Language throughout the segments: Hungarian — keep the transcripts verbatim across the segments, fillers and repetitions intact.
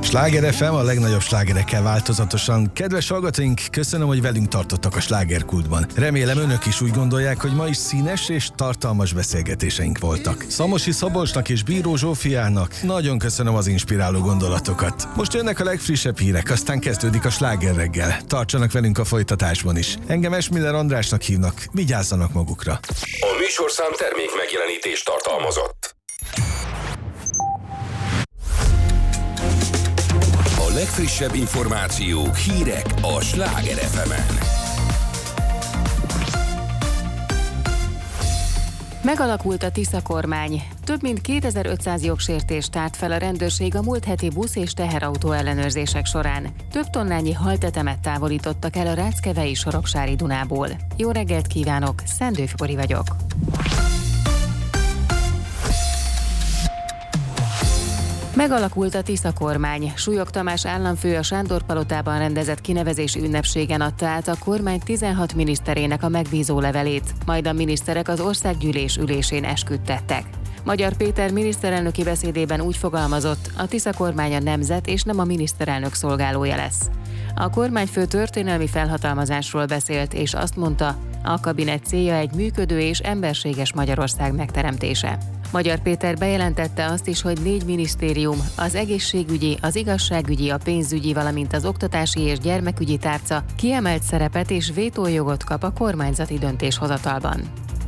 Sláger ef em, a legnagyobb slágerekkel változatosan. Kedves hallgatóink, köszönöm, hogy velünk tartottak a slágerkultban. Remélem önök is úgy gondolják, hogy ma is színes és tartalmas beszélgetéseink voltak. Szamosi Szabolcsnak és Bíró Zsófiának nagyon köszönöm az inspiráló gondolatokat. Most jönnek a legfrissebb hírek, aztán kezdődik a Sláger reggel. Tartsanak velünk a folytatásban is. Engem Esmiller Andrásnak hívnak, vigyázzanak magukra. A műsorszám termék megjelenítést tartalmazott. A legfrissebb információk, hírek a Sláger ef emen. Megalakult a Tisza kormány. Több mint kétezer-ötszáz jogsértést tárt fel a rendőrség a múlt heti busz és teherautó ellenőrzések során. Több tonnányi haltetemet távolítottak el a Ráckevei Soroksári Dunából. Jó reggelt kívánok, Szendő Fibori vagyok. Megalakult a Tisza kormány. Súlyog Tamás államfő a Sándor-palotában rendezett kinevezési ünnepségen adta át a kormány tizenhat miniszterének a megbízó levelét, majd a miniszterek az országgyűlés ülésén esküdtettek. Magyar Péter miniszterelnöki beszédében úgy fogalmazott, a Tisza kormány a nemzet és nem a miniszterelnök szolgálója lesz. A kormányfő történelmi felhatalmazásról beszélt, és azt mondta, a kabinet célja egy működő és emberséges Magyarország megteremtése. Magyar Péter bejelentette azt is, hogy négy minisztérium, az egészségügyi, az igazságügyi, a pénzügyi, valamint az oktatási és gyermekügyi tárca kiemelt szerepet és vétójogot kap a kormányzati döntéshozatalban.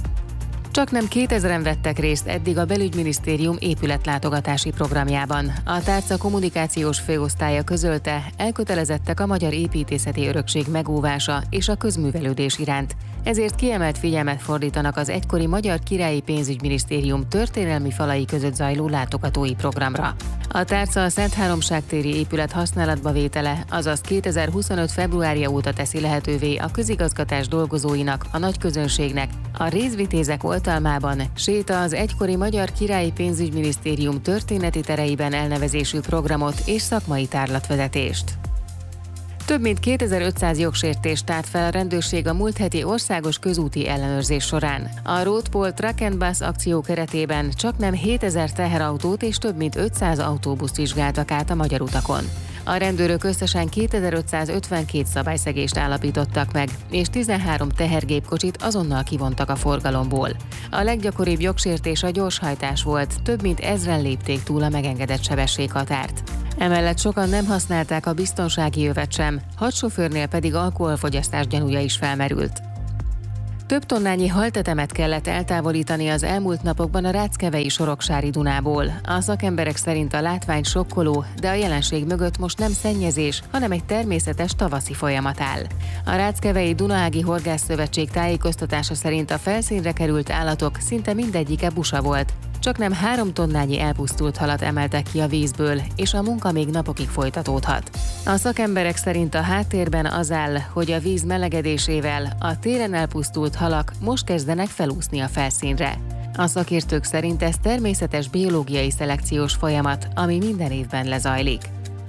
Csaknem kétezren vettek részt eddig a Belügyminisztérium épületlátogatási programjában. A tárca kommunikációs főosztálya közölte, elkötelezettek a magyar építészeti örökség megóvása és a közművelődés iránt. Ezért kiemelt figyelmet fordítanak az egykori Magyar Királyi Pénzügyminisztérium történelmi falai között zajló látogatói programra. A tárca a Szentháromság téri épület használatba vétele, azaz kétezer-huszonöt februárja óta teszi lehetővé a közigazgatás dolgozóinak, a nagy közönségnek, a részvitézek oltalmában séta az egykori Magyar Királyi Pénzügyminisztérium történeti tereiben elnevezésű programot és szakmai tárlatvezetést. Több mint kétezer-ötszáz jogsértést tárt fel a rendőrség a múlt heti országos közúti ellenőrzés során. A Roadpol Truck and Bus akció keretében csaknem hétezer teherautót és több mint ötszáz autóbuszt vizsgáltak át a magyar utakon. A rendőrök összesen kétezer-ötszázötvenkét szabályszegést állapítottak meg, és tizenhárom tehergépkocsit azonnal kivontak a forgalomból. A leggyakoribb jogsértés a gyorshajtás volt, több mint ezren lépték túl a megengedett sebességhatárt. Emellett sokan nem használták a biztonsági övet sem, hat sofőrnél pedig alkoholfogyasztás gyanúja is felmerült. Több tonnányi haltetemet kellett eltávolítani az elmúlt napokban a Ráckevei Soroksári Dunából. A szakemberek szerint a látvány sokkoló, de a jelenség mögött most nem szennyezés, hanem egy természetes tavaszi folyamat áll. A Ráckevei Dunaági Horgászszövetség tájékoztatása szerint a felszínre került állatok szinte mindegyike busa volt. Csaknem három tonnányi elpusztult halat emeltek ki a vízből, és a munka még napokig folytatódhat. A szakemberek szerint a háttérben az áll, hogy a víz melegedésével a téren elpusztult halak most kezdenek felúszni a felszínre. A szakértők szerint ez természetes biológiai szelekciós folyamat, ami minden évben lezajlik.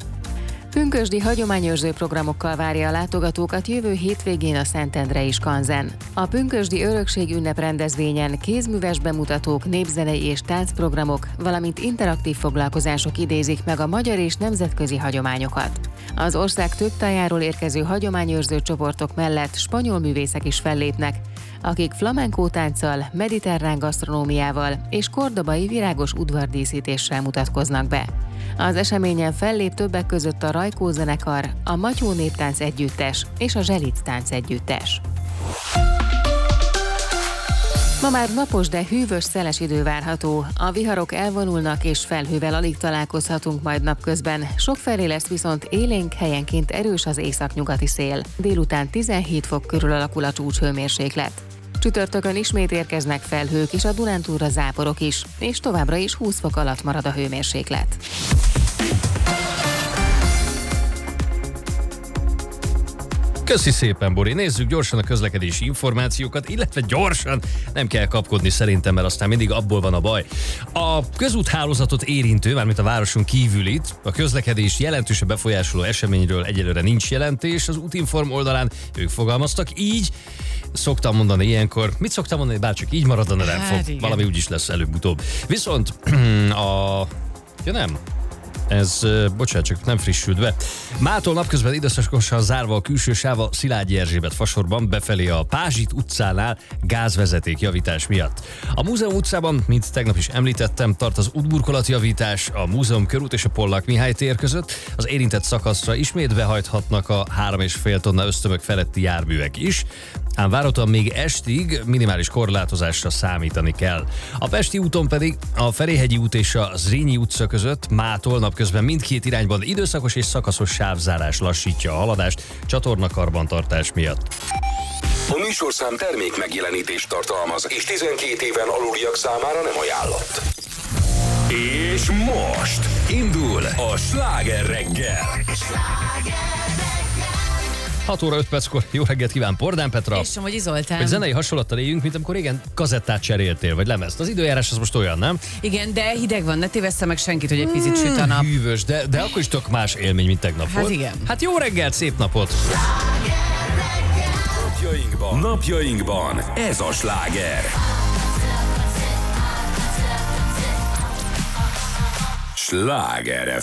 Pünkösdi hagyományőrző programokkal várja a látogatókat jövő hétvégén a Szentendrei Skanzen. A Pünkösdi Örökség ünnep rendezvényen kézműves bemutatók, népzenei és táncprogramok, valamint interaktív foglalkozások idézik meg a magyar és nemzetközi hagyományokat. Az ország több tájáról érkező hagyományőrző csoportok mellett spanyol művészek is fellépnek, akik flamenco tánccal, mediterrán gasztronómiával és kordobai virágos udvardíszítéssel mutatkoznak be. Az eseményen fellép többek között a Rajkó zenekar, a Matyó néptánc együttes és a Zselic tánc együttes. Ma már napos, de hűvös, szeles idő várható. A viharok elvonulnak és felhővel alig találkozhatunk majd napközben. Sokfelé lesz viszont élénk, helyenként erős az északnyugati szél. Délután tizenhét fok körül alakul a csúcshőmérséklet. Csütörtökön ismét érkeznek felhők és a Dunántúlra záporok is, és továbbra is húsz fok alatt marad a hőmérséklet. Köszi szépen, Bori. Nézzük gyorsan a közlekedési információkat, illetve gyorsan nem kell kapkodni szerintem, mert aztán mindig abból van a baj. A közúthálózatot érintő, mármint a városon kívülit, a közlekedés jelentősen befolyásoló eseményről egyelőre nincs jelentés. Az Útinform oldalán ők fogalmaztak így. Szoktam mondani ilyenkor, mit szoktam mondani, bárcsak így maradna, nem hát fog. Igen. Valami úgyis lesz előbb-utóbb. Viszont a... Ja nem... Ez, bocsánat, csak nem frissült be. Mától napközben időszakosan zárva a külső sáv a Szilágyi Erzsébet fasorban befelé a Pázsit utcánál gázvezeték javítás miatt. A Múzeum utcában, mint tegnap is említettem, tart az útburkolatjavítás a Múzeum körút és a Pollák Mihály tér között. Az érintett szakaszra ismét behajthatnak a három és fél tonna ösztömök feletti járművek is, ám várhatóan még estig minimális korlátozásra számítani kell. A Pesti úton pedig a Ferihegyi út és a Zrínyi utca között mától napközben mindkét irányban időszakos és szakaszos sávzárás lassítja a haladást csatornakarbantartás miatt. A műsorszám termék megjelenítést tartalmaz, és tizenkét éven aluliak számára nem ajánlott. És most indul a Sláger reggel. hat óra öt perckor jó reggelt kíván Pordán Petra. És Somogyi Zoltán. Egy zenei hasonlattal éljünk, mint amikor régen kazettát cseréltél, vagy lemezt. Az időjárás az most olyan, nem? Igen, de hideg van, ne tévesszel meg senkit, hogy egy picit süt a nap. Hűvös, de, de akkor is tök más élmény, mint tegnap Hát volt. igen. Hát jó reggelt, szép napot! Napjainkban, napjainkban ez a sláger. Sláger